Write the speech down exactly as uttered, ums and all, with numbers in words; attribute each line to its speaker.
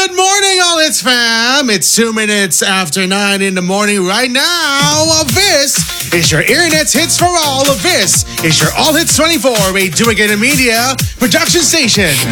Speaker 1: Good morning, All Hits fam. It's two minutes after nine in the morning right now. This is your Internet's hits for all. This is your All Hits twenty-four, a Do It Again Media production station.